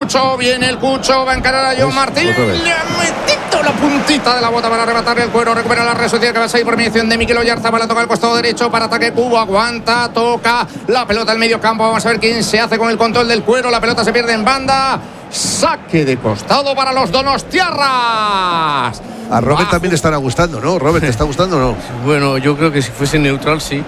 Cucho, viene el Cucho, va a encarar a John Martín. Le ha metido la puntita de la bota para arrebatarle el cuero. Recupera la Real Sociedad, que va a salir por mediación de Mikel Oyarzabal. La toca al costado derecho para ataque Cubo. Aguanta, toca la pelota al medio campo. Vamos a ver quién se hace con el control del cuero. La pelota se pierde en banda. Saque de costado para los donostiarras. A Robert también le estará gustando, ¿no? Robert, ¿te está gustando o no? Bueno, yo creo que si fuese neutral, sí.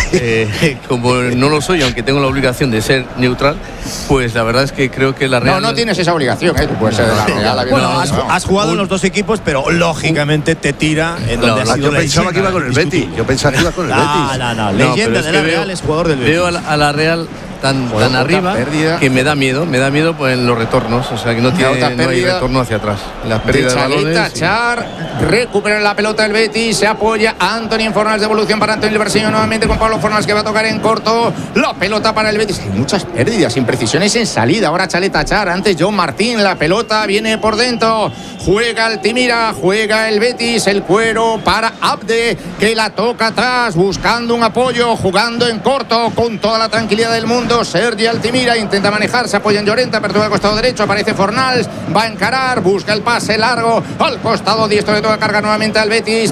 Como no lo soy, aunque tengo la obligación de ser neutral, pues la verdad es que creo que la Real... No tienes esa obligación, tú puedes ser de la Real. Bueno, has jugado en los dos equipos, pero lógicamente te tira en donde has sido. Yo pensaba que iba con el Betis. Yo pensaba que iba con el Betis. No. Leyenda de la Real es jugador del Betis. Veo a la Real tan arriba que me da miedo pues, en los retornos, o sea que no hay retorno hacia atrás. Las pérdidas de balones. Char, recupera la pelota el Betis, se apoya Anthony Fornals, devolución para Anthony Berseño nuevamente con Pablo Fornals, que va a tocar en corto. La pelota para el Betis. Hay muchas pérdidas, imprecisiones en salida. Ahora Chaleta Char, antes John Martín. La pelota viene por dentro. Juega Altimira, juega el Betis, el cuero para Abde, que la toca atrás, buscando un apoyo, jugando en corto, con toda la tranquilidad del mundo. Sergi Altimira intenta manejar, se apoya en Llorente, apertura al costado derecho, aparece Fornals, va a encarar, busca el pase largo al costado diestro, le toca cargar nuevamente al Betis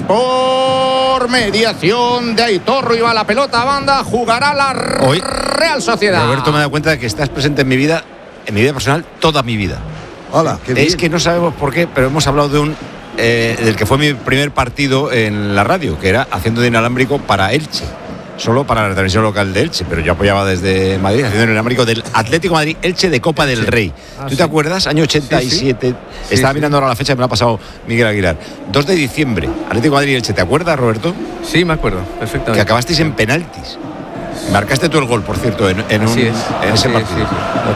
por mediación de Aitor Ruiba. La pelota a banda, jugará la Real Sociedad. Roberto, me da cuenta de que estás presente en mi vida personal, toda mi vida. Hola, qué bien. Es que no sabemos por qué, pero hemos hablado de del que fue mi primer partido en la radio, que era haciendo de inalámbrico para Elche, solo para la retransmisión local de Elche, pero yo apoyaba desde Madrid, haciendo el inalámbrico del Atlético Madrid Elche de Copa del Rey. ¿Tú te acuerdas? Año 87, estaba mirando ahora la fecha que me la ha pasado Miguel Aguilar. 2 de diciembre, Atlético Madrid Elche, ¿te acuerdas, Roberto? Sí, me acuerdo, perfectamente. Que acabasteis en penaltis. Marcaste tú el gol, por cierto, en ese partido. Sí.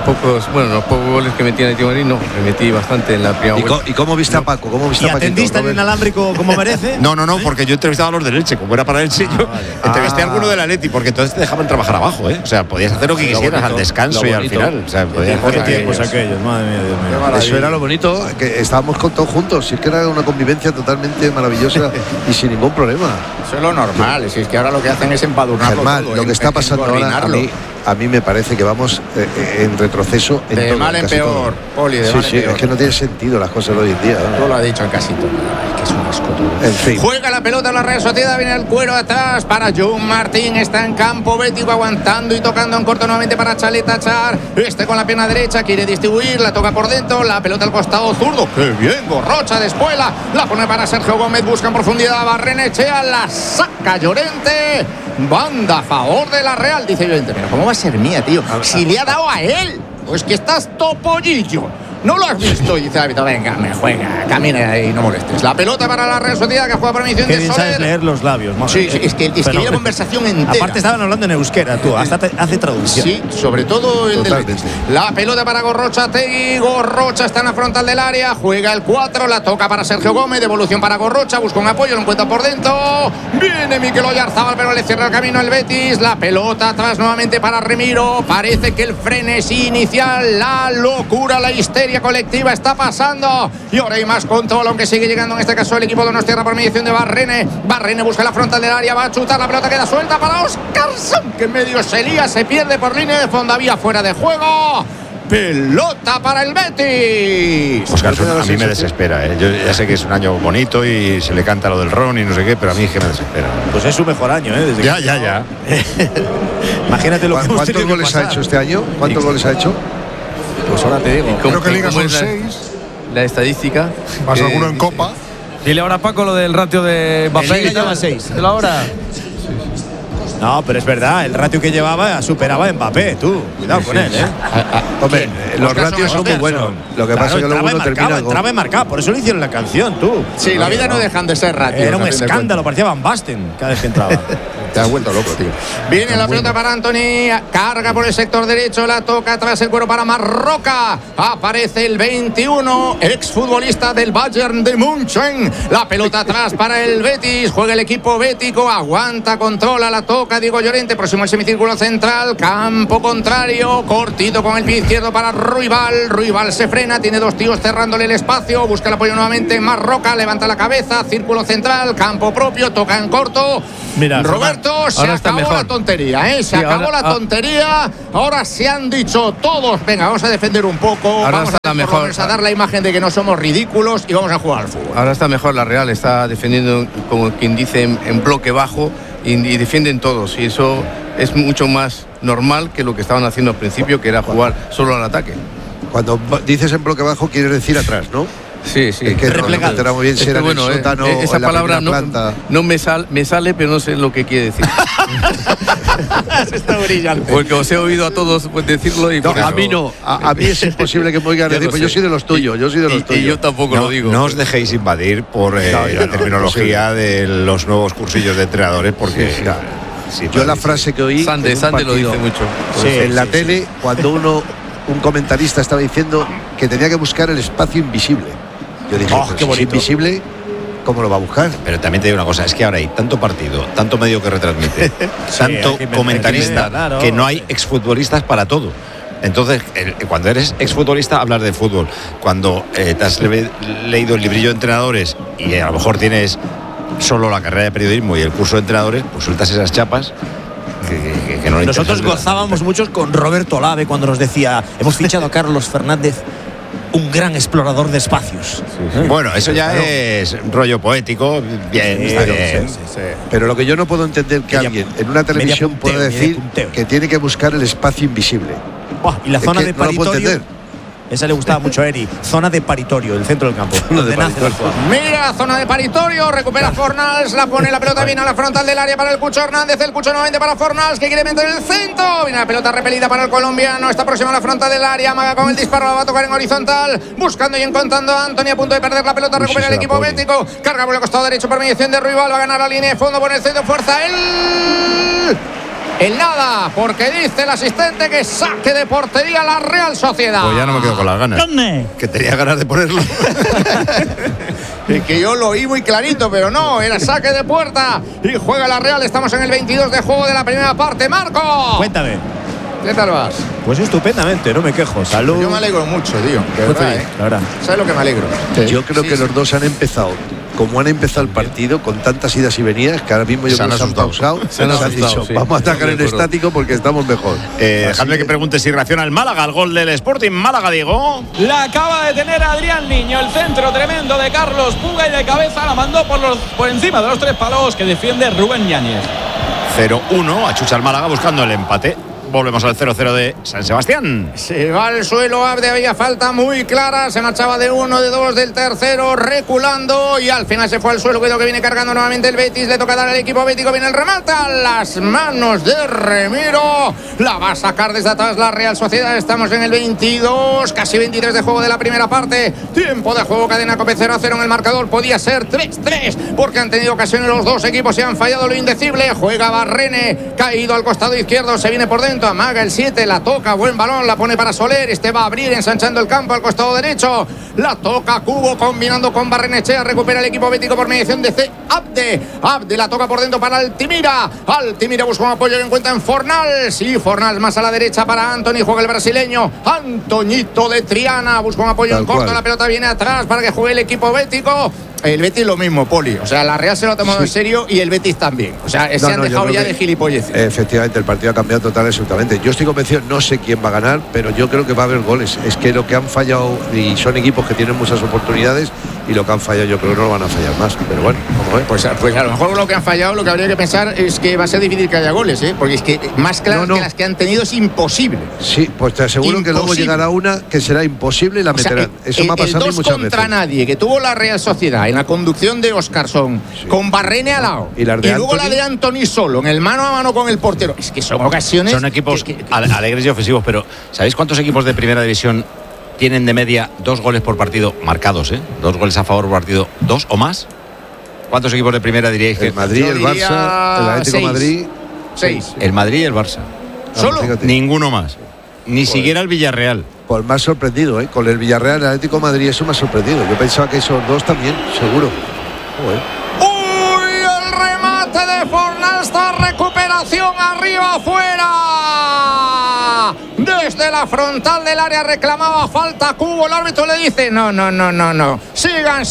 Los pocos goles que metí en el Atlético de Madrid, me metí bastante en la primera vuelta. ¿Y cómo viste a Paco? ¿Y atendiste al inalámbrico como merece? No, porque yo entrevistaba a los del Elche, como era para Elche, yo entrevisté a alguno del Atleti, porque entonces te dejaban trabajar abajo, O sea, podías hacer lo que quisieras al descanso y al final. O sea, podías hacer tiempos aquellos, madre mía, Dios mío. Eso era lo bonito, que estábamos con todos juntos, si es que era una convivencia totalmente maravillosa y sin ningún problema. Eso es lo normal, si es que ahora lo que hacen es empadurnarlo. Germán, lo que está pasando ahora a mí me parece que vamos en retroceso en de todo, mal en peor, Poli, de mal en peor. Es que no tiene sentido las cosas hoy en día. Todo lo ha dicho en casi todo. Que es un asco todo. En fin. Juega la pelota en la Real Sociedad, viene el cuero atrás para John Martín, está en campo bético, aguantando y tocando en corto nuevamente para Chaleta Char. Con la pierna derecha quiere distribuir, la toca por dentro, la pelota al costado zurdo. ¡Qué bien! Gorrocha de espuela, la pone para Sergio Gómez, busca en profundidad Barrenechea, la saca Llorente. Banda a favor de la Real, dice Llorente. Pero ¿cómo va a ser mía, tío? Si le ha dado a él. Pues que estás topollillo. ¿No lo has visto? Y dice el árbitro, venga, me juega, camina y no molestes. La pelota para la Real Sociedad, que juega por mediación de Soler. Sabes leer los labios, sí, es que hay una conversación entera. Aparte estaban hablando en euskera, tú, hasta hace traducción. Sí, sobre todo el del Betis. La pelota para Gorrocha Tegui, Gorrocha está en la frontal del área, juega el 4, la toca para Sergio Gómez, devolución para Gorrocha, busca un apoyo, lo encuentra por dentro. Viene Mikel Oyarzabal, pero le cierra el camino al Betis. La pelota atrás nuevamente para Remiro. Parece que el frenesí inicial, la locura, la histeria colectiva está pasando, y ahora hay más control, aunque sigue llegando en este caso el equipo de Donostiarra por mediación de Barrene busca la frontal del área, va a chutar, la pelota queda suelta para Óscarson, que en medio se lía, se pierde por línea de fondo, había fuera de juego. Pelota para el Betis. Óscarson a mí me desespera, Yo ya sé que es un año bonito y se le canta lo del Ron y no sé qué, pero a mí es que me desespera. Pues es su mejor año, desde ya. Imagínate lo que ¿Cuántos goles ha hecho este año? ¿Cuántos goles ha hecho? Pues ahora te digo. Creo que Liga son 6. La estadística. Más alguno en Copa. Dile ahora a Paco lo del ratio de Mbappé. Liga lleva 6. ¿De la hora? No, pero es verdad, el ratio que llevaba superaba a Mbappé, tú. Cuidado con él, Hombre, los ratios son muy buenos. Lo que pasa es que luego uno termina. Entraba y marcaba, por eso le hicieron la canción, tú. Sí, la vida no dejan de ser ratios. Era un escándalo, parecía Van Basten cada vez que entraba. Te has vuelto loco, tío. Viene la pelota para Anthony, carga por el sector derecho, la toca atrás el cuero para Marroca. Aparece el 21, exfutbolista del Bayern de München. La pelota atrás para el Betis, juega el equipo bético, aguanta, controla, la toca Diego Llorente, próximo al semicírculo central, campo contrario, cortito con el pie izquierdo para Ruibal se frena, tiene dos tíos cerrándole el espacio, busca el apoyo nuevamente Marroca, levanta la cabeza, círculo central, campo propio, toca en corto. Mira, Roberto Alberto, se ahora está acabó mejor. la tontería, ¿eh? Se Sí, acabó ahora- la tontería. Ahora se han dicho todos, venga, vamos a defender un poco, Ahora vamos está por lo mejor. menos a dar la imagen de que no somos ridículos y vamos a jugar al fútbol. Ahora está mejor la Real, está defendiendo, como quien dice, en bloque bajo y defienden todos. Y eso es mucho más normal que lo que estaban haciendo al principio, que era jugar solo al ataque. Cuando dices en bloque bajo, quieres decir atrás, ¿no? Sí, sí. Es que no me enteraba muy bien si Es que, era en el bueno, sótano o esa en la palabra primera no, planta. no me sale, pero no sé lo que quiere decir. Está brillante. Porque os he oído a todos pues, decirlo y No, por a eso- mí no. A mí es imposible que me oigan Ya decir, lo pues yo sé. soy de los tuyos, yo soy de los Y tuyos. yo tampoco No, lo digo. no os dejéis invadir por la terminología de los nuevos cursillos de entrenadores, porque sí, Yo la sí. frase que oí Sande en un lo partido, dice mucho. en la tele, cuando un comentarista estaba diciendo que tenía que buscar el espacio invisible. Yo dije, Oh, pero qué si es bonito. invisible, ¿cómo lo va a buscar? Pero también te digo una cosa, es que ahora hay tanto partido, tanto medio que retransmite, tanto hay que comentarista, claro. que no hay exfutbolistas para todo. Entonces, cuando eres exfutbolista, hablas de fútbol. Cuando te has leído el librillo de entrenadores y a lo mejor tienes solo la carrera de periodismo y el curso de entrenadores, pues sueltas esas chapas que no le Nosotros interesan. gozábamos mucho con Roberto Olave cuando nos decía, hemos fichado a Carlos Fernández, un gran explorador de espacios. Bueno, eso ya es rollo poético, bien, está bien. Pero lo que yo no puedo entender que Media- alguien en una televisión punteo, pueda media decir punteo. que tiene que buscar el espacio invisible. Buah, y la Es zona que de no lo puedo paritorio, entender. esa le gustaba mucho a Eri, zona de paritorio, el centro del campo, de donde nace la paritorio. jugada. Mira, zona de paritorio, recupera Fornals, la pone la pelota, viene a la frontal del área para el Cucho Hernández, el Cucho nuevamente para Fornals, que quiere meter el centro, viene la pelota repelida para el colombiano, está próximo a la frontal del área, amaga con el disparo, la va a tocar en horizontal, buscando y encontrando a Anthony, a punto de perder la pelota, Uy, recupera sí, el se la equipo pone. bético, carga por el costado derecho por mediación de Ruibal, va a ganar la línea de fondo, pone el centro, fuerza, el nada, porque dice el asistente que saque de portería la Real Sociedad. Pues ya no me quedo con las ganas. Que tenía ganas de ponerlo. Es que yo lo oí muy clarito, pero no, era saque de puerta y juega la Real. Estamos en el 22 de juego de la primera parte. ¡Marco! Cuéntame. ¿Qué tal vas? Pues estupendamente, no me quejo. Salud. Yo me alegro mucho, tío. De Muy verdad, feliz, la verdad. ¿Sabes lo que me alegro? Yo creo que los dos han empezado, como han empezado el partido, con tantas idas y venidas, que ahora mismo yo Se han creo que se han asustado. pausado. Se han Nos han asustado, dicho, sí. vamos a atacar De en acuerdo. estático porque estamos mejor. Dejadme que pregunte si reacciona el Málaga al gol del Sporting. Málaga, Diego. La acaba de tener Adrián Niño, el centro tremendo de Carlos Puga y de cabeza la mandó por encima de los tres palos que defiende Rubén Yáñez. 0-1, achucha el Málaga buscando el empate. Volvemos al 0-0 de San Sebastián. Se va al suelo Abde, había falta muy clara, se marchaba de uno, de dos, del tercero, reculando y al final se fue al suelo, cuidado que viene cargando nuevamente el Betis, le toca dar al equipo bético, viene el remate a las manos de Remiro, la va a sacar desde atrás la Real Sociedad, estamos en el 22, casi 23 de juego de la primera parte, tiempo de juego, cadena Cope 0-0 en el marcador, podía ser 3-3, porque han tenido ocasiones los dos equipos y han fallado lo indecible, juega Barrene, caído al costado izquierdo, se viene por dentro, amaga el 7, la toca, buen balón, la pone para Soler, este va a abrir ensanchando el campo al costado derecho, la toca Cubo combinando con Barrenechea, recupera el equipo bético por mediación de C. Abde la toca por dentro para Altimira busca un apoyo que encuentra en Fornals y Fornals más a la derecha para Anthony, juega el brasileño, Antoñito de Triana busca un apoyo Tal en corto, cual. la pelota viene atrás para que juegue el equipo bético. El Betis lo mismo, Poli. O sea, la Real se lo ha tomado en serio y el Betis también. O sea, se han yo dejado creo ya que, de gilipolleces. Efectivamente, el partido ha cambiado total y absolutamente. Yo estoy convencido, no sé quién va a ganar, pero yo creo que va a haber goles. Es que lo que han fallado, y son equipos que tienen muchas oportunidades, y lo que han fallado yo creo que no lo van a fallar más. Pero bueno, como es. Pues a lo mejor lo que han fallado, lo que habría que pensar es que va a ser difícil que haya goles, ¿eh? Porque es que más claras No. que las que han tenido es imposible. Sí, pues te aseguro que luego Imposible. llegará una que será imposible y la O sea, meterán. Eso me ha pasado a mí el 2 muchas contra veces. nadie que tuvo la Real Sociedad en la conducción de Óscarson, con Barrene al lado, Y las de luego la Anthony. de Anthony solo, en el mano a mano con el portero. Es que son ocasiones. Son equipos que- alegres y ofensivos, pero ¿sabéis cuántos equipos de primera división tienen de media 2 goles por partido marcados, 2 goles a favor por partido, 2 o más? ¿Cuántos equipos de primera diríais que El Madrid, Yo el diría Barça, el Atlético de 6. Madrid. 6. El Madrid y el Barça? ¿Solo? Fíjate. Ninguno más. Ni siquiera el Villarreal. Pues más sorprendido, ¿eh? Con el Villarreal, el Atlético de Madrid, eso me ha sorprendido. Yo pensaba que esos dos también, seguro. Joder. ¡Uy! El remate de Fornals, esta recuperación arriba afuera. desde la frontal del área reclamaba falta Cubo. El árbitro le dice no. Sigan.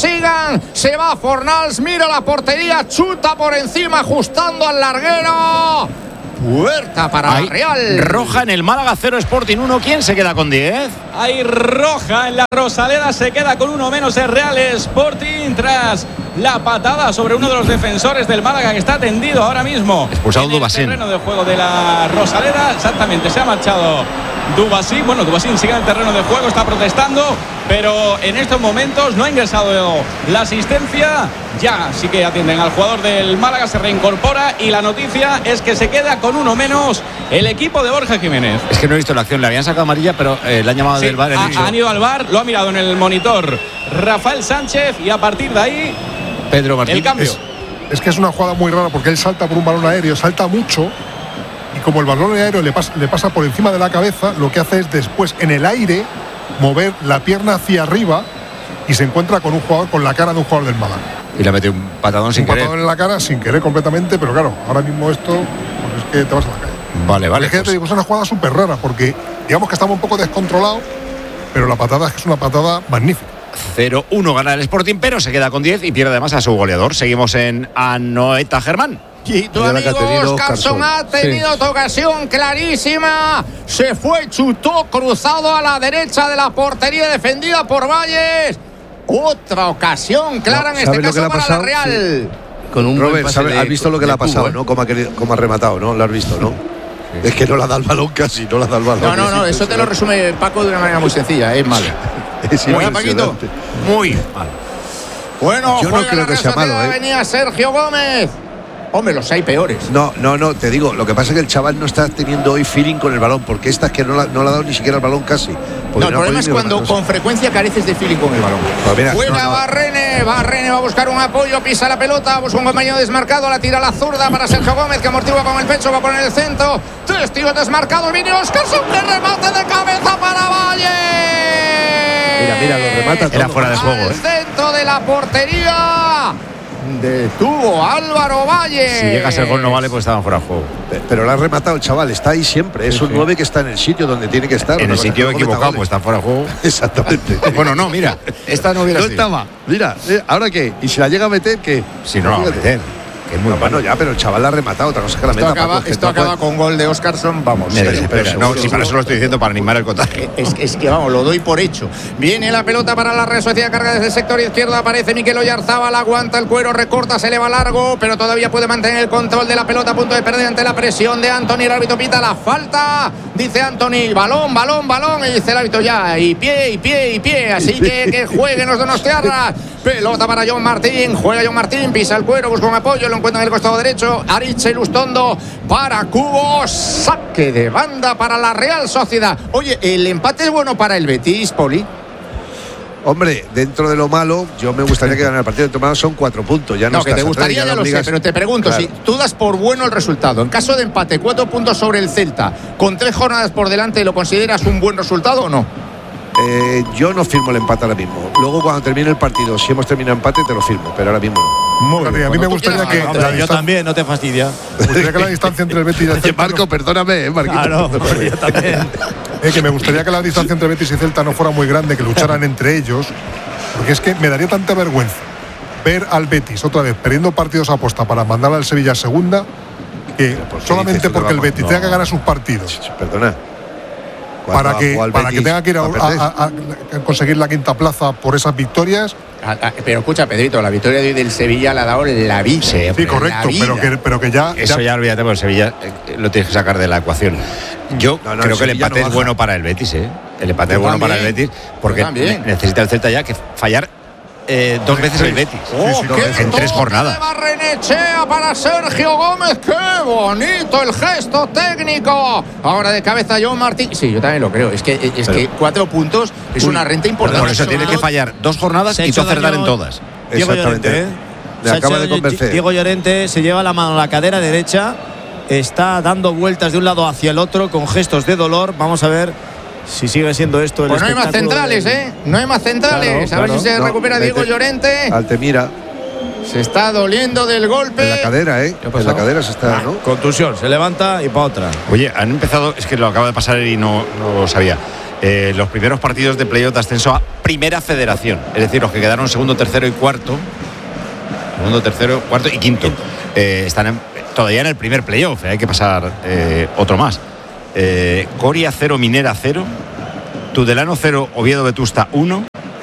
Se va Fornals, mira la portería, chuta por encima, ajustando al larguero. Puerta para la Real. Roja en el Málaga 0 Sporting 1. ¿Quién se queda con 10? Hay roja en la Rosaleda, se queda con 1 menos el Real Sporting tras la patada sobre uno de los defensores del Málaga que está tendido ahora mismo. Expulsado Dubasín. En el terreno de juego de la Rosaleda, exactamente, se ha marchado Dubasín. Bueno, Dubasín sigue en el terreno de juego, está protestando, pero en estos momentos no ha ingresado la asistencia. Ya sí que atienden al jugador del Málaga, se reincorpora y la noticia es que se queda con 1 menos el equipo de Borja Jiménez. Es que no he visto la acción, le habían sacado amarilla, pero le han llamado del VAR. Han ido al VAR, lo ha mirado en el monitor Rafael Sánchez y a partir de ahí Pedro Martín. El cambio. Es que es una jugada muy rara porque él salta por un balón aéreo, salta mucho y como el balón aéreo le pasa por encima de la cabeza, lo que hace es después en el aire mover la pierna hacia arriba y se encuentra con un jugador, con la cara de un jugador del Málaga. Y le metió un patadón sin querer. Un patadón en la cara sin querer completamente, pero claro, ahora mismo esto pues es que te vas a la calle. Vale. Es que te digo, es una jugada súper rara porque digamos que estamos un poco descontrolados, pero la patada es que es una patada magnífica. 0-1 gana el Sporting, pero se queda con 10 y pierde además a su goleador. Seguimos en Anoeta Germán. Y tu amigo Oscarson ha tenido otra ocasión clarísima. Se fue, chutó cruzado a la derecha de la portería defendida por Valles. Otra ocasión clara en este caso para la Real. Sí. Con un Robert, ¿has visto lo que le ha pasado, no? Cómo ha rematado, ¿no? Lo has visto, ¿no? Sí. Es que no le ha dado el balón casi, no le ha dado el balón. No, eso te lo resume Paco de una manera muy sencilla, es malo. Es muy Paquito, muy malo. Bueno, yo no creo que sea malo, venía Sergio Gómez. Hombre, los hay peores. No, te digo, lo que pasa es que el chaval no está teniendo hoy feeling con el balón, porque esta es que no le ha dado ni siquiera el balón casi. No, el problema es cuando con frecuencia careces de feeling con el balón. Pues mira, Juega Barrene va a buscar un apoyo, pisa la pelota, busca un compañero desmarcado, la tira a la zurda para Sergio Gómez, que amortigua con el pecho, va a poner el centro. Testigo desmarcado, viene Oscarson, que remate de cabeza para Valle. Mira, lo remata todo. Era fuera de juego, El centro de la portería. Detuvo Álvaro Valle. Si llega a ser gol no vale, pues estaban fuera de juego. Pero lo ha rematado el chaval, está ahí siempre. Es un 9 que está en el sitio donde tiene que estar. En el sitio equivocado, pues está fuera de juego. Exactamente. Bueno, no, mira, esta no hubiera sido. estaba. Mira, ¿ahora qué? ¿Y si la llega a meter, qué? Si no la va a meter. Que es muy bueno, ya, pero el chaval la ha rematado. Otra cosa que la meta. Esto acaba con gol de Oscarson, vamos. No, si para eso lo estoy diciendo, para animar el contagio. Es que vamos, lo doy por hecho. Viene la pelota para la Real Sociedad, carga desde el sector izquierdo, aparece Mikel Oyarzábal, aguanta el cuero, recorta, se eleva largo, pero todavía puede mantener el control de la pelota a punto de perder ante la presión de Anthony. El árbitro pita la falta, dice Anthony, balón, y dice el árbitro ya, y pie, así que jueguen los donostiarras. Pelota para John Martín, juega John Martín, pisa el cuero, busca un apoyo, lo encuentra en el costado derecho, Aritz Lustondo para Cubo, saque de banda para la Real Sociedad. Oye, ¿el empate es bueno para el Betis, Poli? Hombre, dentro de lo malo, yo me gustaría que ganara el partido. Dentro de lo malo son 4 puntos. Ya no que te gustaría, ya lo sé, pero te pregunto, claro. Si tú das por bueno el resultado, en caso de empate, 4 puntos sobre el Celta, con 3 jornadas por delante, ¿lo consideras un buen resultado o no? Yo no firmo el empate ahora mismo. Luego cuando termine el partido, si hemos terminado empate, te lo firmo, pero ahora mismo no. Muy bien. A mí me gustaría que yo también, no te fastidia. Me gustaría que la distancia entre el Betis y el Celta. Marco, perdóname, Marquito. Claro, yo también. Que me gustaría que la distancia entre Betis y Celta no fuera muy grande, que lucharan entre ellos, porque es que me daría tanta vergüenza ver al Betis otra vez perdiendo partidos a posta para mandar al Sevilla a segunda, que solamente porque el Betis tenga que ganar sus partidos. Perdona. Para que tenga que ir a conseguir la quinta plaza por esas victorias. Pero escucha, Pedrito, la victoria de hoy del Sevilla la ha dado la vida. Sí, correcto, pero que ya. Eso ya olvídate, porque el Sevilla lo tienes que sacar de la ecuación. Yo creo que el empate es bueno para el Betis, El empate es bueno para el Betis, porque necesita el Celta ya que fallar 2 veces el Betis. En 3 jornadas. Barrenechea para Sergio Gómez. ¡Qué bonito el gesto técnico! Ahora de cabeza John Martín. Sí, yo también lo creo. Es que 4 puntos es una renta importante. Por eso tiene que fallar 2 jornadas y tú acertar en todas. Exactamente. Me acaba de convencer. Diego Llorente se lleva la mano a la cadera derecha. Está dando vueltas de un lado hacia el otro con gestos de dolor. Vamos a ver si sigue siendo esto el pues no hay más centrales, No hay más centrales. Claro, a ver si se recupera Diego Llorente. Altemira. Se está doliendo del golpe. En la cadera, ¿eh? En la cadera se está, ¿no? Contusión, se levanta y para otra. Oye, han empezado, es que lo acaba de pasar y no lo sabía. Los primeros partidos de playoff de ascenso a Primera Federación, es decir, los que quedaron segundo, tercero y cuarto, y quinto, están todavía en el primer playoff, hay que pasar otro más. Coria 0, Minera 0, Tudelano 0, Oviedo Vetusta 1,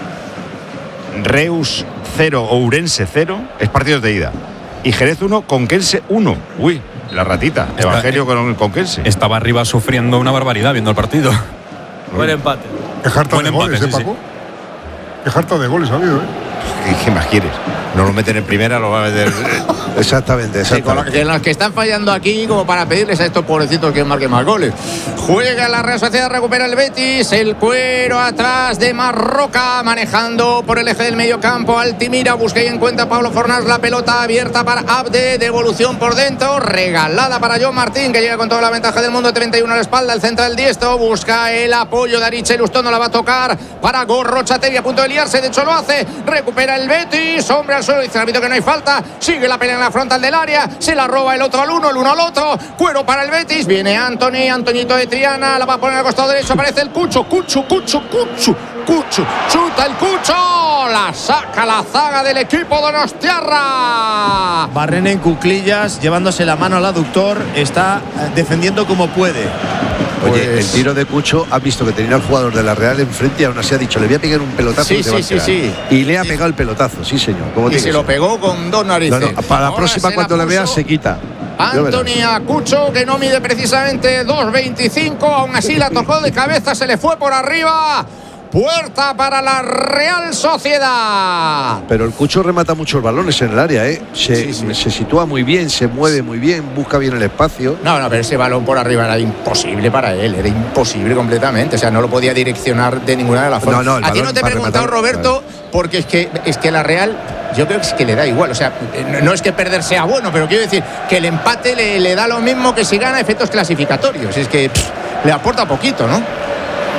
Reus 0, Ourense 0, es partidos de ida, y Jerez 1, Conquense 1. Uy, la ratita, Evangelio con el Conquense. Estaba arriba sufriendo una barbaridad viendo el partido. Buen empate. Qué jarta Buen de goles, empate, sí, Paco. Qué jarta de goles ha habido, ¿Qué más quieres? No lo meten en primera, lo va a meter. Exactamente. Sí, con los que están fallando aquí, como para pedirles a estos pobrecitos que marquen más goles. Juega la Real Sociedad, recupera el Betis, el cuero atrás de Marroca, manejando por el eje del medio campo. Altimira, busca y encuentra Pablo Fornals, la pelota abierta para Abde, devolución por dentro, regalada para John Martín, que llega con toda la ventaja del mundo, 31 a la espalda, el central diestro, busca el apoyo de Ariche Lustón, no la va a tocar para Gorrochategui, a punto de liarse, de hecho lo hace, recupera el Betis, hombre al suelo, dice el árbitro que no hay falta, sigue la pelea en la frontal del área, se la roba el otro al uno, el uno al otro, cuero para el Betis, viene Antoñito de Triana, la va a poner al costado derecho, aparece el Cucho, chuta el Cucho, la saca la zaga del equipo donostiarra. Barrena en cuclillas, llevándose la mano al aductor, está defendiendo como puede. Oye, Pues... el tiro de Cucho, ha visto que tenía al jugador de la Real enfrente y aún así ha dicho, le voy a pegar un pelotazo. Sí. Y le ha pegado el pelotazo, sí señor. Y se lo pegó con dos narices. No, para la próxima cuando le veas se quita. Antonia Cucho, que no mide precisamente 2.25, aún así la tocó de cabeza, se le fue por arriba. Puerta para la Real Sociedad. Pero el Cucho remata muchos balones en el área, ¿eh? Se sitúa muy bien, se mueve muy bien, busca bien el espacio. No, pero ese balón por arriba era imposible para él, era imposible completamente. O sea, no lo podía direccionar de ninguna de las formas. No, a ti no te he preguntado, Roberto, porque es que la Real, yo creo que es que le da igual. O sea, no es que perder sea bueno, pero quiero decir que el empate le da lo mismo que si gana efectos clasificatorios. Es que le aporta poquito, ¿no?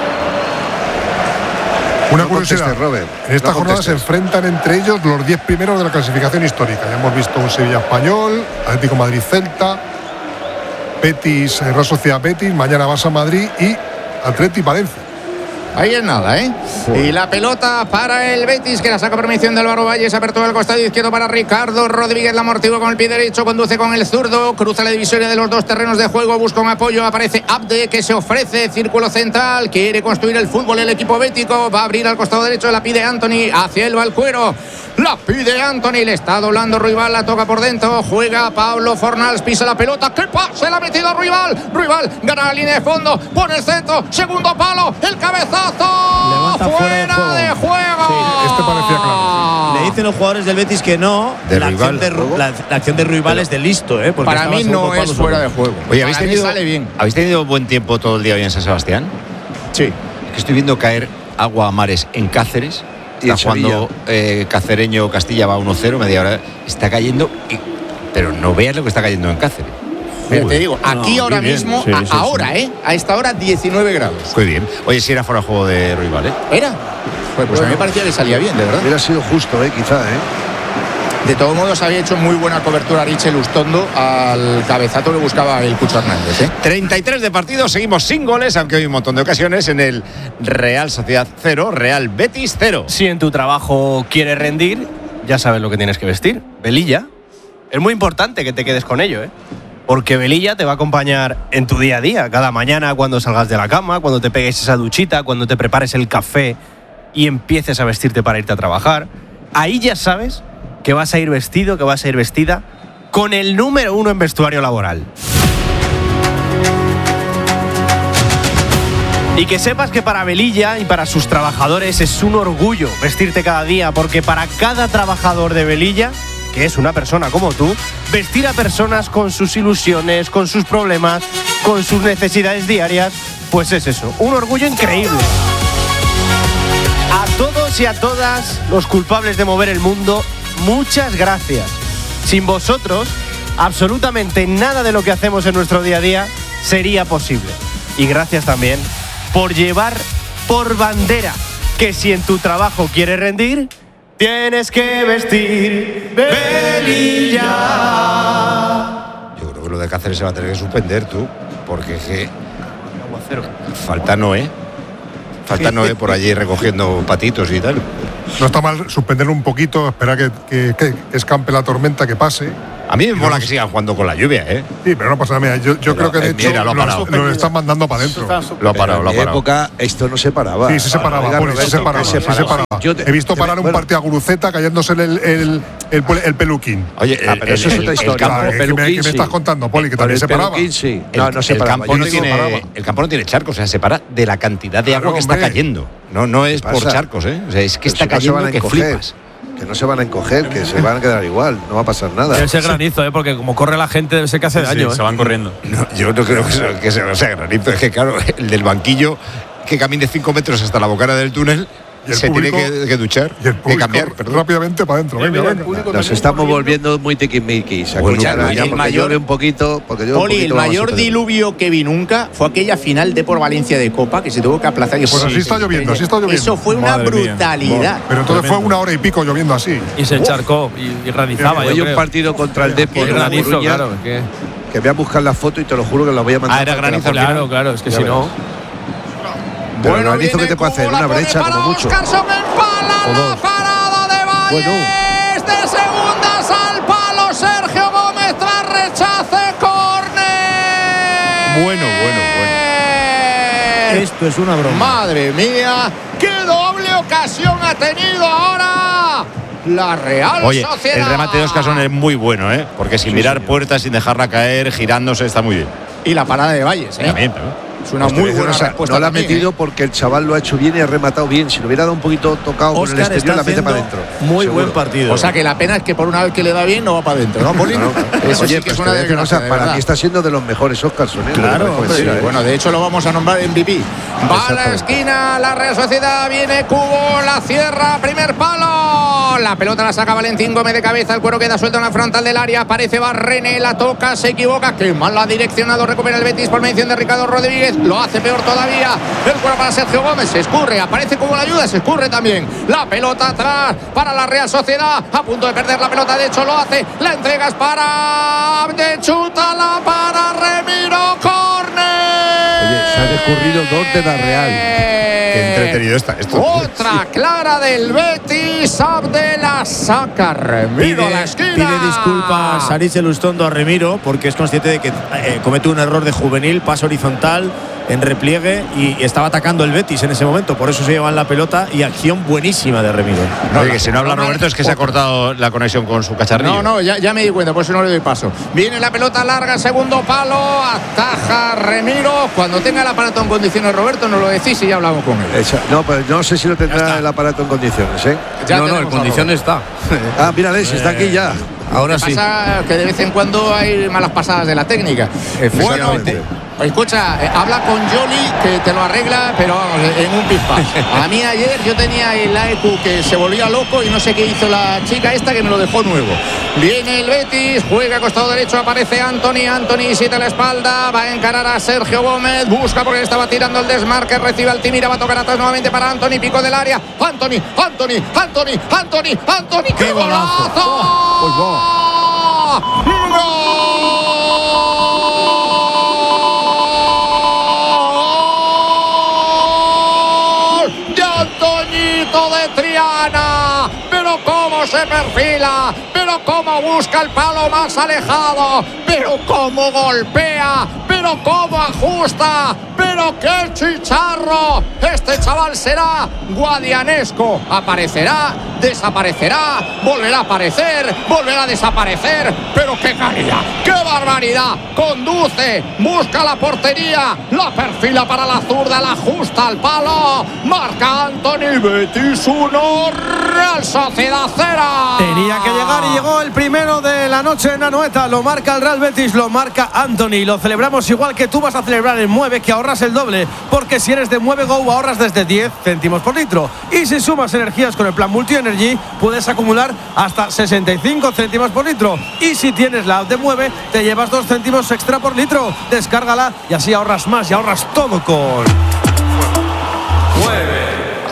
Una curiosidad, Robert. En esta jornada se enfrentan entre ellos los 10 primeros de la clasificación histórica. Ya hemos visto un Sevilla Español, Atlético Madrid Celta, Betis, Real Sociedad Betis, mañana Barça Madrid y Atleti Valencia. Ahí es nada, ¿eh? Y la pelota para el Betis, que la saca por mediación de Álvaro Valles, apertura del costado izquierdo para Ricardo Rodríguez, la amortigua con el pie derecho, conduce con el zurdo, cruza la divisoria de los dos terrenos de juego, busca un apoyo, aparece Abde, que se ofrece, círculo central, quiere construir el fútbol el equipo bético, va a abrir al costado derecho, la pide Anthony, hacia el Valcuero, la pide Anthony, le está doblando Ruibal, la toca por dentro, juega Pablo Fornals, pisa la pelota, ¡qué pase! La ha metido Ruibal, gana la línea de fondo, pone el centro, segundo palo, el cabezazo. Levanta fuera de juego. Sí, este parecía claro. Le dicen los jugadores del Betis que no. La acción de Ruibal es de listo, ¿eh? Porque para mí no es fuera de juego. Oye, ¿habéis tenido buen tiempo todo el día hoy en San Sebastián? Sí. Es que estoy viendo caer agua a mares en Cáceres. Y Está jugando Cacereño Castilla, va 1-0, media hora. Está cayendo, pero no veas lo que está cayendo en Cáceres. Mira, te digo, aquí ahora bien. mismo, Sí, ahora, a esta hora 19 grados. Muy bien. Oye, si era fuera de juego de Ruibal, ¿eh? ¿Era? Pues a mí me parecía que salía bien, de verdad. Hubiera sido justo, quizá, De todos modos, había hecho muy buena cobertura Richel Ustondo al cabezazo que buscaba el Cucho Hernández. 33 de partido, seguimos sin goles, aunque hay un montón de ocasiones en el Real Sociedad 0, Real Betis 0. Si en tu trabajo quieres rendir, ya sabes lo que tienes que vestir. Velilla. Es muy importante que te quedes con ello, ¿eh? Porque Velilla te va a acompañar en tu día a día, cada mañana cuando salgas de la cama, cuando te pegues esa duchita, cuando te prepares el café y empieces a vestirte para irte a trabajar. Ahí ya sabes que vas a ir vestido, que vas a ir vestida con el número 1 en vestuario laboral. Y que sepas que para Velilla y para sus trabajadores es un orgullo vestirte cada día, porque para cada trabajador de Velilla, que es una persona como tú, vestir a personas con sus ilusiones, con sus problemas, con sus necesidades diarias, pues es eso, un orgullo increíble. A todos y a todas los culpables de mover el mundo, muchas gracias. Sin vosotros, absolutamente nada de lo que hacemos en nuestro día a día sería posible. Y gracias también por llevar por bandera que si en tu trabajo quieres rendir, Tienes que vestir Velilla. Yo creo que lo de Cáceres se va a tener que suspender, tú, porque es que falta Noé por allí recogiendo patitos y tal. No está mal suspenderlo un poquito, esperar que escampe la tormenta, que pase. A mí me mola que sigan jugando con la lluvia, ¿eh? Sí, pero no pasa nada. Mira, yo creo que de hecho lo están mandando para adentro. Lo ha parado. En mi época esto no se paraba. Sí, se paraba. Sí se paraba. He visto parar un partido a Guruceta cayéndose el peluquín. Oye, pero eso es otra historia. ¿Qué me estás contando, Poli? Que también se paraba. Sí. No se paraba. El campo no tiene charcos, o sea, se para de la cantidad de agua que está cayendo. No es por charcos, ¿eh? O sea, es que está cayendo que flipas. Que no se van a encoger, que se van a quedar igual, no va a pasar nada. Debe ser granizo, porque como corre la gente debe ser que hace daño. Se van corriendo. No, yo no creo que sea granizo, es que claro, el del banquillo que camine 5 metros hasta la bocana del túnel se público, tiene que duchar, y el público que cambiar, rápidamente para adentro. Venga. Nos estamos volviendo muy tiquismiquis. El mayor un poquito, porque Poli, el mayor diluvio que vi nunca fue aquella final de por Valencia de Copa que se tuvo que aplazar. Pues así está lloviendo. Eso fue una brutalidad. Pero entonces fue 1 hora y pico lloviendo así. Y se encharcó y granizaba. Hay un partido contra el Depor de granizo, claro. Que voy a buscar la foto y te lo juro que la voy a mandar. Era granizo, claro, es que si no. Bueno, el granizo que te puede hacer, una brecha como mucho. Oscarson empala la parada de Valles. De segundas al palo, Sergio Gómez tras rechace, córner. Bueno. Esto es una broma. Madre mía, qué doble ocasión ha tenido ahora la Real Sociedad. El remate de Oscarson es muy bueno, ¿eh? Porque sin mirar puertas, sin dejarla caer, girándose, está muy bien. Y la parada de Valles, ¿eh? También. Es una muy buena respuesta. No la ha metido porque el chaval lo ha hecho bien y ha rematado bien. Si lo hubiera dado un poquito tocado con el exterior, la mete para adentro. Muy buen partido. O sea que la pena es que por una vez que le da bien no va para adentro, ¿no, Poli? Eso Oye, sí que es pues una desgracia. para mí está siendo de los mejores Oscarson, ¿eh? Claro, bueno, de hecho lo vamos a nombrar MVP. Va a la esquina, la Real Sociedad, viene Cubo, la cierra, primer palo. La pelota la saca Valentín Gómez de cabeza, el cuero queda suelto en la frontal del área, aparece Barrene, la toca, se equivoca, que mal la ha direccionado, recupera el Betis por mención de Ricardo Rodríguez, lo hace peor todavía, el cuero para Sergio Gómez, se escurre, aparece como la ayuda, se escurre también, la pelota atrás para la Real Sociedad, a punto de perder la pelota, de hecho lo hace, la entregas para de chútala para Remiro, córner. Oye, se han escurrido 2 de la Real. Qué entretenido está esto. Otra clara del Betis, Abdela saca Remiro a la esquina. Pide disculpas Aritz Elustondo a Remiro porque es consciente de que comete un error de juvenil, paso horizontal en repliegue y estaba atacando el Betis en ese momento, por eso se llevan la pelota y acción buenísima de Remiro. Oye, que si no habla Roberto es que se ha cortado la conexión con su cacharrillo. No, ya me di cuenta, por eso no le doy paso. Viene la pelota larga, segundo palo, ataja Remiro. Cuando tenga el aparato en condiciones, Roberto, nos lo decís y ya hablamos con él. No, pues no sé si lo tendrá el aparato en condiciones, ¿eh? No, en condiciones está. Mira, si está aquí ya. Ahora sí. Pasa que de vez en cuando hay malas pasadas de la técnica. Bueno, escucha, habla con Jolly que te lo arregla, pero vamos, en un pispás. A mí ayer yo tenía el AEQ que se volvía loco y no sé qué hizo la chica esta que me lo dejó nuevo. Viene el Betis, juega a costado derecho, aparece Anthony siete la espalda, va a encarar a Sergio Gómez, busca porque estaba tirando el desmarque, recibe Altimira, va a tocar atrás nuevamente para Anthony, pico del área, Anthony, ¡qué golazo! ¡Gol! ¡De Antoñito de Triana! ¡Pero cómo se perfila! ¡Pero cómo busca el palo más alejado! ¡Pero cómo golpea! ¡Pero cómo ajusta! ¡Pero qué chicharro! Este chaval será guadianesco. Aparecerá, desaparecerá, volverá a aparecer, volverá a desaparecer. ¡Pero qué calidad! ¡Qué barbaridad! Conduce, busca la portería, la perfila para la zurda, la ajusta al palo. Marca Anthony, Betis 1, Real Sociedad 0. Tenía que llegar y llegó el primero de la noche en Anoeta. Lo marca el Real Betis, lo marca Anthony. Lo celebramos igual que tú vas a celebrar en Mueve, que ahorras el doble. Porque si eres de Mueve Go ahorras desde 10 céntimos por litro. Y si sumas energías con el plan Multi Energy, puedes acumular hasta 65 céntimos por litro. Y si tienes la app de Mueve, te llevas 2 céntimos extra por litro. Descárgala y así ahorras más y ahorras todo con Mueve.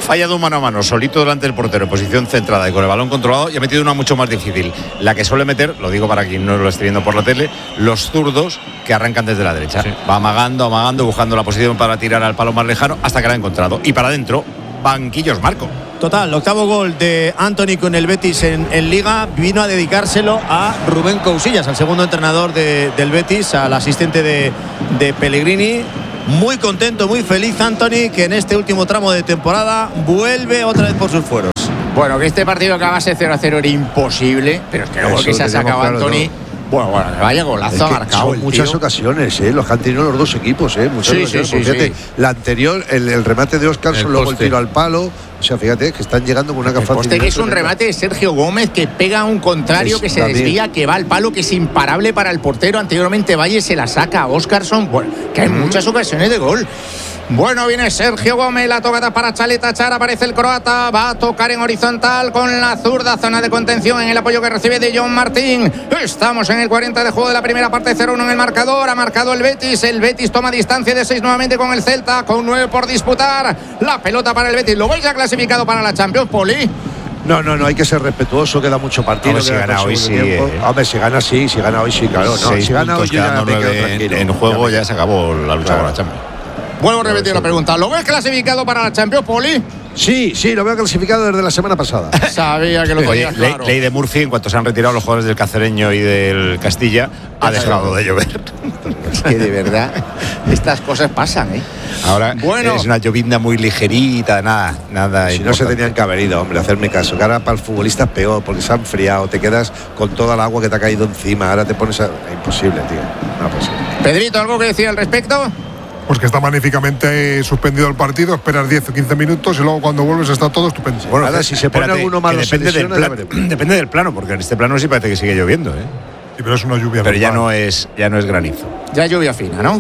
fallado un mano a mano, solito delante del portero, en posición centrada y con el balón controlado, y ha metido una mucho más difícil. La que suele meter, lo digo para quien no lo esté viendo por la tele, los zurdos que arrancan desde la derecha. Sí. Va amagando, buscando la posición para tirar al palo más lejano hasta que la ha encontrado. Y para adentro, banquillos, Marco. Total, octavo gol de Antony con el Betis en Liga. Vino a dedicárselo a Rubén Cousillas, al segundo entrenador del Betis, al asistente de Pellegrini. Muy contento, muy feliz Antony, que en este último tramo de temporada vuelve otra vez por sus fueros. Bueno, que este partido acabase 0-0 era imposible, pero es que luego que se ha sacado Antony. Bueno, vaya golazo ha marcado. Son muchas ocasiones, los que han tenido los dos equipos, muchas ocasiones. Fíjate, la anterior, el remate de Óscarson, luego el tiro al palo. O sea, fíjate que están llegando con una facilidad. Que es un remate de Sergio Gómez que pega a un contrario, que se desvía, que va al palo, que es imparable para el portero. Anteriormente Valle se la saca a Óscarson. Bueno, que hay muchas ocasiones de gol. Bueno, viene Sergio Gómez, la tocada para Chaleta Char, aparece el croata, va a tocar en horizontal con la zurda, zona de contención en el apoyo que recibe de John Martín. Estamos en el 40 de juego de la primera parte, 0-1 en el marcador, ha marcado el Betis toma distancia de 6 nuevamente con el Celta, con 9 por disputar, la pelota para el Betis. ¿Lo veis ya clasificado para la Champions, Poli? No, hay que ser respetuoso, queda mucho partido. Si gana hoy sí. Hombre, si gana hoy sí, claro. No, si gana hoy ya me quedo tranquilo. En juego ya se acabó la lucha por la Champions. Vuelvo a repetir la pregunta. ¿Lo ves clasificado para la Champions, Poli? Sí, lo veo clasificado desde la semana pasada. Sabía que lo tenía claro. Ley de Murphy, en cuanto se han retirado los jugadores del Cacereño y del Castilla, ha dejado de llover. Es que de verdad, estas cosas pasan, Ahora es una llovizna muy ligerita, nada. Si no se tenían que haber ido, hombre, hacerme caso. Que ahora para el futbolista es peor, porque se ha enfriado, te quedas con toda el agua que te ha caído encima. Ahora te pones a... Imposible, tío. No es posible. Pedrito, ¿algo que decir al respecto? Pues que está magníficamente suspendido el partido, esperas 10 o 15 minutos y luego cuando vuelves está todo estupendo. Bueno, ahora si se pone alguno malo, depende del plano, porque en este plano sí parece que sigue lloviendo, Sí, pero es una lluvia pero normal. ya no es granizo. Ya lluvia fina, ¿no?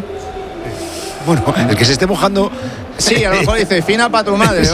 Bueno, el que se esté mojando. Sí, a lo mejor dice fina para tu madre.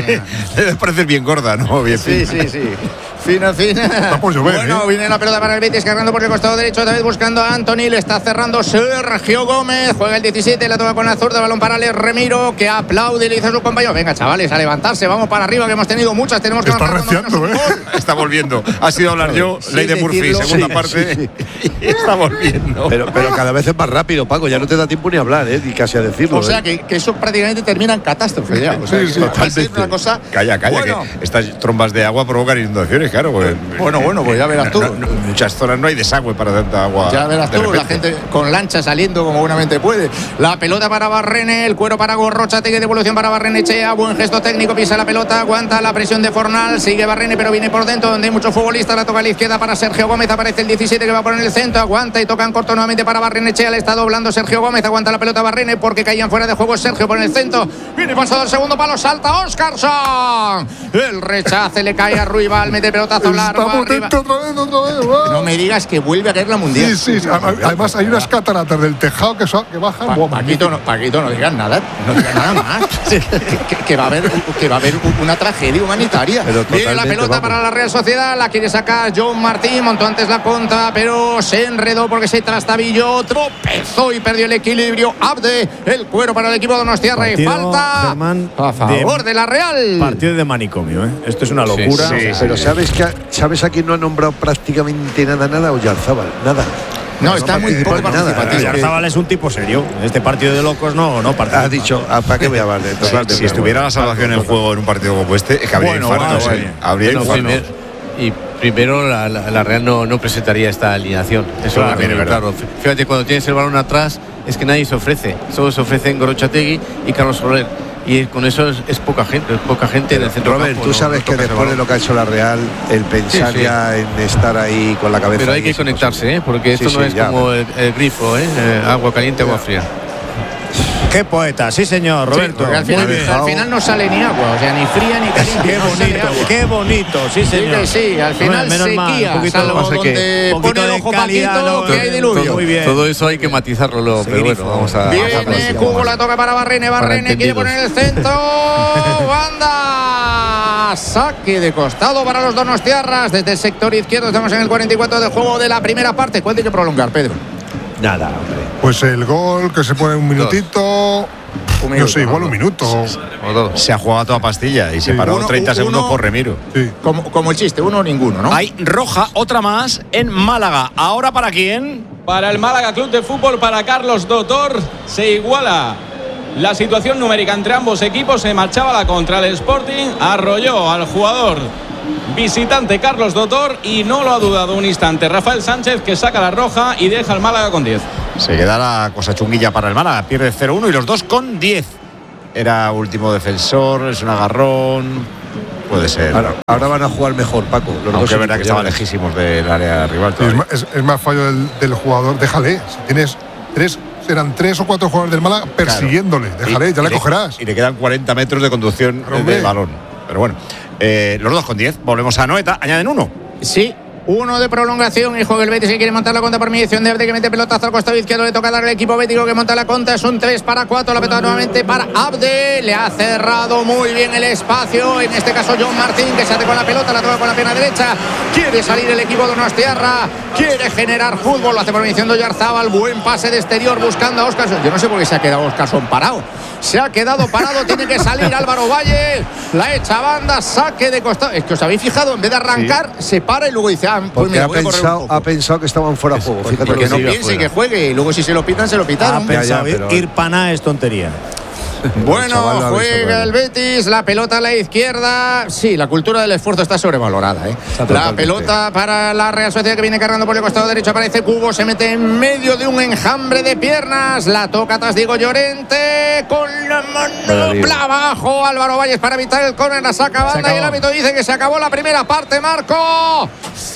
Debe parecer bien gorda, ¿no? Bien fina. Sí. Fina. Está por llover, bueno, viene la pelota para el Betis, cargando por el costado derecho, otra vez buscando a Antony, le está cerrando Sergio Gómez, juega el 17, la toca con la zurda, balón para Alex Remiro, que aplaude y le dice a su compañero, venga chavales, a levantarse, vamos para arriba, que hemos tenido muchas, tenemos que está reciando, Está volviendo, ha sido hablar yo, Ley de Murphy, segunda parte, está volviendo. Pero cada vez es más rápido, Paco, ya no te da tiempo ni hablar, ni casi a decirlo. O sea, que eso prácticamente termina en catástrofe ya. O sea, totalmente. Una cosa... Calla, bueno, que estas trombas de agua provocan inundaciones, claro. Bueno, pues ya verás tú. En muchas zonas no hay desagüe para tanta agua. Ya verás tú, la gente con lancha saliendo como buenamente puede. La pelota para Barrene, el cuero para Gorrochategui, devolución para Barrenechea, buen gesto técnico, pisa la pelota, aguanta la presión de Fornal, sigue Barrene, pero viene por dentro, donde hay muchos futbolistas, la toca a la izquierda para Sergio Gómez, aparece el 17 que va a poner el centro, aguanta y tocan corto nuevamente para Barrenechea, le está doblando Sergio Gómez, aguanta la pelota Barrene porque caían fuera de juego Sergio por el centro, viene pasado el segundo palo, salta Óscarson, el rechace le cae a Ruibal, mete pelotazo largo arriba. Otra vez. No me digas que vuelve a caer la mundial. Sí. Además hay unas cataratas del tejado que bajan. Paquito, no digas nada más. que va a haber una tragedia humanitaria. Viene la pelota para la Real Sociedad, la quiere sacar John Martín, montó antes la contra, pero se enredó porque se trastabilló, tropezó y perdió el equilibrio. Abde, el cuero para el equipo de Donostiarra y falta Germán, a favor de la Real. Partido de manicomio, Esto es una locura. Sí, pero ¿sabes a quién no ha nombrado prácticamente nada? Oyarzábal, nada. No, está muy poco participativo. Oyarzábal es un tipo serio. Este partido de locos no participa. Has dicho, ¿para qué voy a valer? Si estuviera la salvación en juego en un partido como este, es que habría infartos. Habría infartos. Y primero la Real no presentaría esta alineación. Eso claro, es verdad. Claro. Fíjate, cuando tienes el balón atrás, es que nadie se ofrece. Solo se ofrecen Gorrochategui y Carlos Soler. Y con eso es poca gente en el centro. Robert, tú sabes que después de lo que ha hecho la Real, el pensar ya en estar ahí con la cabeza. Pero hay que conectarse, porque esto no es como el grifo, agua caliente, agua fría. Qué poeta, sí señor, Roberto. Al final no sale ni agua, o sea, ni fría ni caliente. Qué bonito, sí señor. Sí, al final sequía, salvo donde pone el ojo Paquito, que hay diluvio. Muy bien. Todo eso hay que matizarlo luego, pero bueno, vamos a... Viene Cubo, la toca para Barrene quiere poner el centro, banda, saque de costado para los donostiarras, desde el sector izquierdo, estamos en el 44 del juego de la primera parte. ¿Cuánto hay que prolongar, Pedro? Nada, hombre. Pues el gol que se pone un minutito. No sé, igual un minuto. Se ha jugado a toda pastilla y se paró 30 segundos por Remiro. Sí. Como el chiste, uno o ninguno, ¿no? Hay roja, otra más en Málaga. ¿Ahora para quién? Para el Málaga Club de Fútbol, para Carlos Dotor, se iguala la situación numérica entre ambos equipos. Se marchaba la contra el Sporting, arrolló al jugador visitante Carlos Dotor y no lo ha dudado un instante Rafael Sánchez, que saca la roja y deja al Málaga con 10. Se queda la cosa chunguilla para el Málaga, pierde 0-1 y los dos con 10. Era último defensor, es un agarrón, puede ser. Ahora van a jugar mejor, Paco. Aunque es verdad que estaban lejísimos del área rival. Es más fallo del jugador. Déjale, si tienes serán 3 o 4 jugadores del Málaga persiguiéndole. Déjale, ya le cogerás. Y le quedan 40 metros de conducción del balón. Pero bueno, los dos con 10. Volvemos a Anoeta, añaden 1. Sí. 1 de prolongación y juega el Betis, que quiere montar la contra por mediación de Abde, que mete pelotazo al costado izquierdo. Le toca dar al equipo bético, que monta la contra. Es un 3-4. La pelota nuevamente para Abde. Le ha cerrado muy bien el espacio. En este caso John Martín, que se hace con la pelota, la toca con la pierna derecha. Quiere salir el equipo de Donostiarra. Quiere generar fútbol. Lo hace por mediación de Oyarzábal. Buen pase de exterior buscando a Óscarson. Yo no sé por qué se ha quedado Óscarson parado. Se ha quedado parado. Tiene que salir Álvaro Valle. La echa banda. Saque de costado. Es que os habéis fijado, en vez de arrancar, se para y luego dice, pues mira, ha pensado que estaban fuera de juego. Fíjate, porque no piense que juegue y luego si se lo pitan, se lo pitaron. Ha pensado, ir paná es tontería. Bueno, juega el Betis, la pelota a la izquierda. Sí, la cultura del esfuerzo está sobrevalorada, ¿eh? La pelota para la Real Sociedad, que viene cargando por el costado derecho. Aparece Cubo, se mete en medio de un enjambre de piernas. La toca atrás Diego Llorente con la manopla abajo. Álvaro Valles para evitar el córner, la saca banda y el árbitro dice que se acabó la primera parte. Marco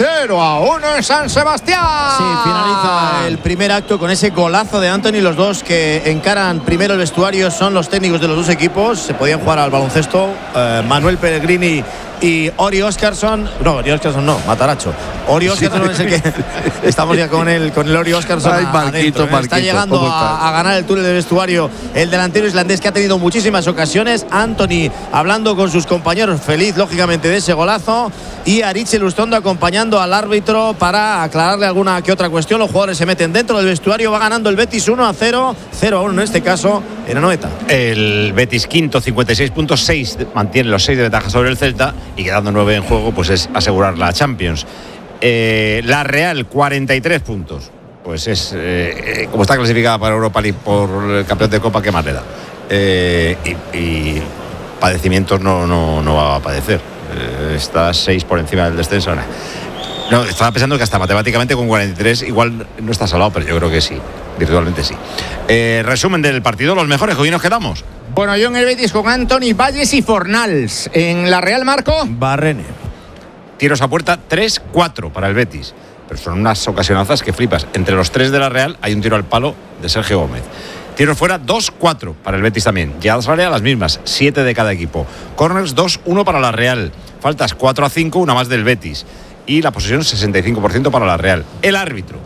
0-1 en San Sebastián. Sí, finaliza el primer acto con ese golazo de Anthony. Los dos que encaran primero el vestuario son los técnicos de los dos equipos. Se podían jugar al baloncesto. Manuel Pellegrini y Ori Óscarson. No, Ori Óscarson no, Mataracho. Ori Óscarson es el que estamos ya con el Ori Óscarson. Marquito, está llegando a ganar el túnel de vestuario el delantero islandés, que ha tenido muchísimas ocasiones. Anthony hablando con sus compañeros, feliz lógicamente de ese golazo, y Aritz Lustondo acompañando al árbitro para aclararle alguna que otra cuestión. Los jugadores se meten dentro del vestuario. Va ganando el Betis 1-0, 0-1 en este caso en Anoeta. El Betis quinto, 56 puntos, 6 mantiene los 6 de ventaja sobre el Celta, y quedando 9 en juego, pues es asegurar la Champions. La Real, 43 puntos. Pues es como está clasificada para Europa League por el campeón de Copa, ¿qué más le da? Y padecimientos no va a padecer. Está 6 por encima del descenso. No, estaba pensando que hasta matemáticamente con 43 igual no está salado, pero yo creo que sí, virtualmente sí. Resumen del partido, los mejores, que hoy nos quedamos. Bueno, yo en el Betis con Anthony, Valles y Fornals. En la Real, Marco Barrene. Tiros a puerta 3-4 para el Betis, pero son unas ocasionazas que flipas. Entre los 3 de la Real hay un tiro al palo de Sergio Gómez. Tiros fuera 2-4 para el Betis también. Llegadas a la Real las mismas, 7 de cada equipo. Corners 2-1 para la Real. Faltas 4-5, una más del Betis. Y la posesión 65% para la Real. El árbitro.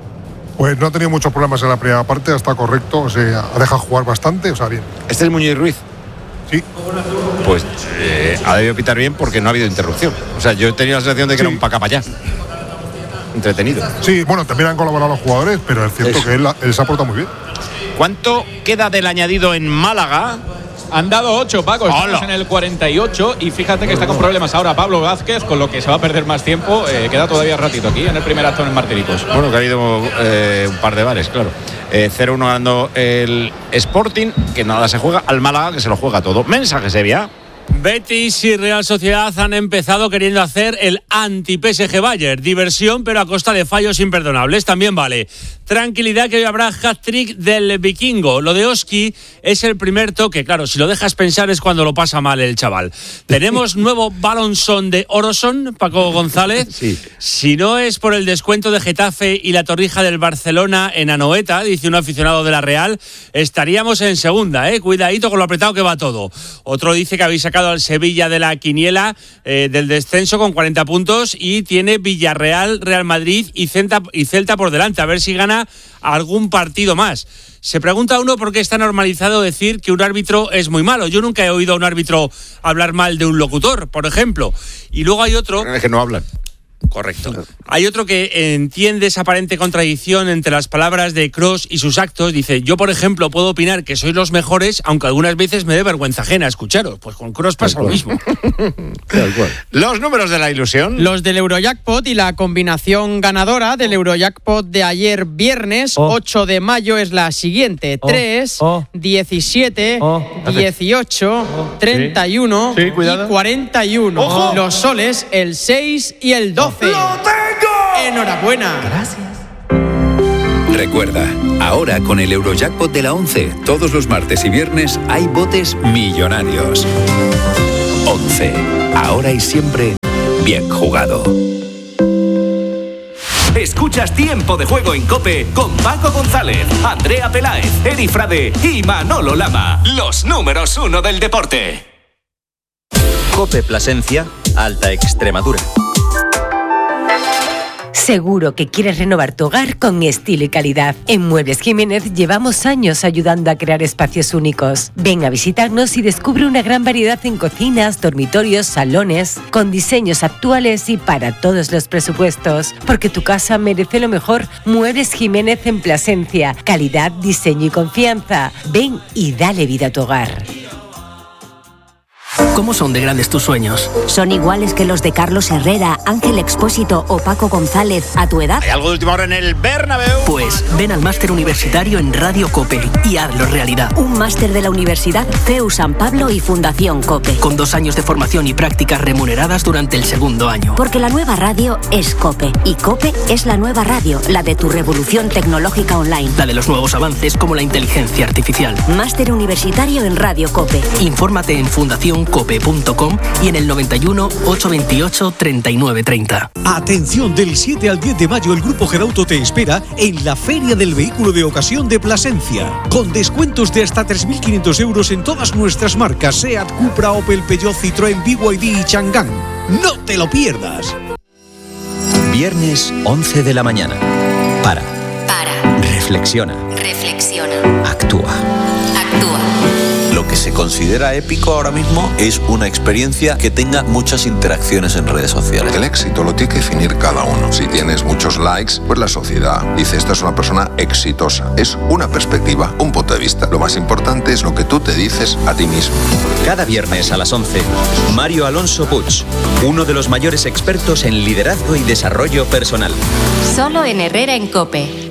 Pues no ha tenido muchos problemas en la primera parte, está correcto, o sea, ha dejado jugar bastante, o sea, bien. ¿Este es Muñoz Ruiz? Sí. Pues ha debido pitar bien porque no ha habido interrupción. O sea, yo tenía la sensación de que era un pa' acá, pa' allá. Entretenido. Sí, bueno, también han colaborado los jugadores, pero es cierto que él se ha portado muy bien. ¿Cuánto queda del añadido en Málaga? Han dado 8, Paco, estamos en el 48 y fíjate que está con problemas ahora Pablo Vázquez, con lo que se va a perder más tiempo. Queda todavía ratito aquí en el primer acto en el Martiricos. Bueno, que ha habido un par de bares, claro. 0-1 ganando el Sporting, que nada se juega, al Málaga, que se lo juega todo. Mensaje, Sevilla. Betis y Real Sociedad han empezado queriendo hacer el anti-PSG Bayern. Diversión, pero a costa de fallos imperdonables. También vale. Tranquilidad, que hoy habrá hat-trick del vikingo. Lo de Oski es el primer toque. Claro, si lo dejas pensar es cuando lo pasa mal el chaval. Tenemos nuevo balonson de Oroson, Paco González. Sí. Si no es por el descuento de Getafe y la Torrija del Barcelona en Anoeta, dice un aficionado de la Real, estaríamos en segunda, Cuidadito con lo apretado que va todo. Otro dice que habéis sacado al Sevilla de la quiniela del descenso con 40 puntos y tiene Villarreal, Real Madrid y Celta por delante. A ver si gana algún partido más. Se pregunta uno por qué está normalizado decir que un árbitro es muy malo. Yo nunca he oído a un árbitro hablar mal de un locutor, por ejemplo. Y luego hay otro... Es que no hablan. Correcto. Hay otro que entiende esa aparente contradicción entre las palabras de Kroos y sus actos. Dice, yo por ejemplo puedo opinar que sois los mejores, aunque algunas veces me dé vergüenza ajena escucharos. Pues con Kroos pasa lo mismo. Los números de la ilusión. Los del Eurojackpot y la combinación ganadora del Eurojackpot de ayer viernes, 8 de mayo, es la siguiente. 3, 17, 18, 31 y 41. ¡Ojo! Los soles, el 6 y el 12. ¡Lo tengo! Enhorabuena. Gracias. Recuerda, ahora con el Eurojackpot de la 11, todos los martes y viernes hay botes millonarios. 11. Ahora y siempre, bien jugado. Escuchas Tiempo de Juego en COPE con Paco González, Andrea Peláez, Eri Frade y Manolo Lama. Los números 1 del deporte. COPE Plasencia, Alta Extremadura. Seguro que quieres renovar tu hogar con estilo y calidad. En Muebles Jiménez llevamos años ayudando a crear espacios únicos. Ven a visitarnos y descubre una gran variedad en cocinas, dormitorios, salones, con diseños actuales y para todos los presupuestos. Porque tu casa merece lo mejor. Muebles Jiménez en Plasencia. Calidad, diseño y confianza. Ven y dale vida a tu hogar. ¿Cómo son de grandes tus sueños? ¿Son iguales que los de Carlos Herrera, Ángel Expósito o Paco González a tu edad? ¿Hay algo de última hora en el Bernabéu? Pues ven al máster universitario en Radio COPE y hazlo realidad. Un máster de la Universidad CEU San Pablo y Fundación COPE. Con 2 años de formación y prácticas remuneradas durante el segundo año. Porque la nueva radio es COPE. Y COPE es la nueva radio, la de tu revolución tecnológica online. La de los nuevos avances como la inteligencia artificial. Máster universitario en Radio COPE. Infórmate en fundacioncope.com y en el 91 828 3930. Atención, del 7 al 10 de mayo el Grupo Gerauto te espera en la Feria del Vehículo de Ocasión de Plasencia, con descuentos de hasta 3.500 euros en todas nuestras marcas SEAT, Cupra, Opel, Peugeot, Citroën, BYD y Chang'an. ¡No te lo pierdas! Viernes 11 de la mañana. Para. Reflexiona. Actúa. Lo que se considera épico ahora mismo es una experiencia que tenga muchas interacciones en redes sociales. El éxito lo tiene que definir cada uno. Si tienes muchos likes, pues la sociedad dice esta es una persona exitosa. Es una perspectiva, un punto de vista. Lo más importante es lo que tú te dices a ti mismo. Cada viernes a las 11, Mario Alonso Puig, uno de los mayores expertos en liderazgo y desarrollo personal. Solo en Herrera en COPE.